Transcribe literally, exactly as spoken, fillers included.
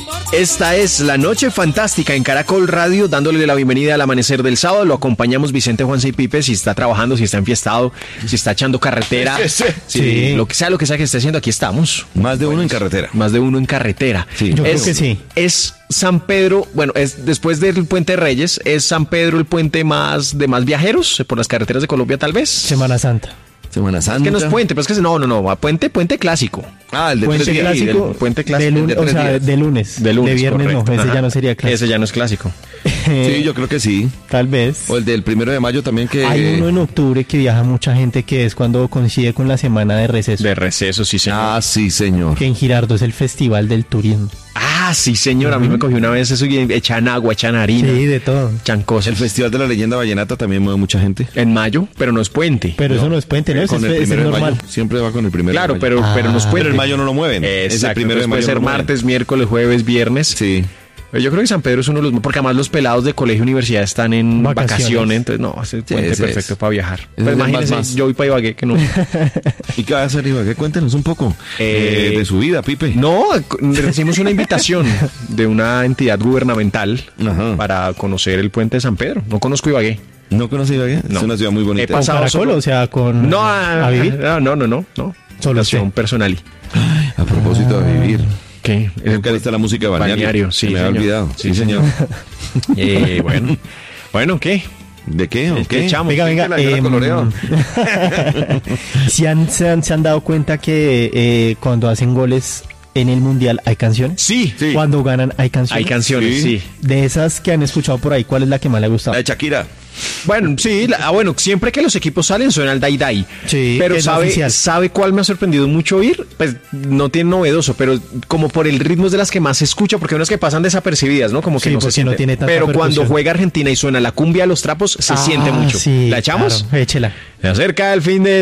Esta es La Noche Fantástica en Caracol Radio, dándole la bienvenida al amanecer del sábado. Lo acompañamos Vicente, Juanse y Pipe, si está trabajando, si está enfiestado, si está echando carretera. Sí, sí. Sí, Sí. Lo que sea, lo que sea que esté haciendo, aquí estamos. Más de uno en carretera. Más de uno en carretera. Sí. Yo creo es, que sí. Es San Pedro, bueno, es después del Puente de Reyes, es San Pedro el puente más de más viajeros por las carreteras de Colombia, tal vez. Semana Santa. Semana Santa. Es que no es puente, pero es que es- no, no, no, puente, puente clásico. Ah, el de Puente tres días. Sí, clásico. del puente clásico, De, el lun- de o tres sea, días. de lunes. De lunes, viernes correcto. no, ese Ajá. ya no sería clásico. Ese ya no es clásico. Sí, yo creo que sí. Tal vez. O el del primero de mayo también que... Hay uno en octubre que viaja mucha gente, que es cuando coincide con la semana de receso. De receso, sí, señor. Ah, sí, señor. Que en Girardot es el Festival del Turismo. Ah, sí, señor. A mí me cogió una vez eso y echan agua, echan harina, Sí, de todo. echan El cosas. Festival de la Leyenda Vallenata también mueve mucha gente. En mayo, pero no es puente. Pero eso no es puente, ¿no? Eso Con es, el es primero de normal. mayo. Siempre va con el primero Claro, de mayo. pero, Ah. pero no es puente. Pero el mayo no lo mueven. Es el Exacto. primero de Entonces puede mayo ser lo mueven. martes, miércoles, jueves, viernes. Sí. Pero yo creo que San Pedro es uno de los... Porque además los pelados de colegio y universidad están en vacaciones. Vacaciones. Entonces, no, es el puente ese perfecto es. para viajar. Ese Pues es el más imagínense, más. yo voy para Ibagué, que no... ¿Y qué va a hacer Ibagué? Cuéntenos un poco Eh, eh, de su vida, Pipe. No, recibimos una invitación de una entidad gubernamental Ajá. para conocer el puente de San Pedro. No conozco Ibagué. ¿No conoce Ibagué? No. Es una ciudad muy He bonita. ¿Con pasado Caracol? solo- O sea, con... No, ¿A vivir? no, no, no, no. no. Solo Invitación usted. personal. A propósito de vivir. ¿Qué? Es que ahí está la música de balneario. Balneario, sí, Se me había señor. olvidado. Sí, Sí, señor. Eh, bueno. Bueno, ¿qué? ¿De qué? ¿O ¿Qué qué? echamos? Venga, Sí, venga. que la- yo la em, coloreo. ¿Sí han, se, han, se han dado cuenta que eh, cuando hacen goles en el Mundial hay canciones? Sí, Sí. Cuando ganan hay canciones. hay canciones, sí. Sí. De esas que han escuchado por ahí, ¿cuál es la que más le ha gustado? La de Shakira. Bueno, sí, la- ah, bueno, siempre que los equipos salen suena el Dai Dai. Sí, pero que es la sabe, oficial. ¿sabe cuál me ha sorprendido mucho oír? Pues no tiene novedoso, pero como por el ritmo es de las que más se escucha, porque hay unas que pasan desapercibidas, ¿no? Como que Sí, no se porque no siente. tiene tanta Pero cuando percusión. juega Argentina y suena la cumbia a los trapos, se Ah, siente mucho. sí, ¿La echamos? claro, échela. Se acerca el fin de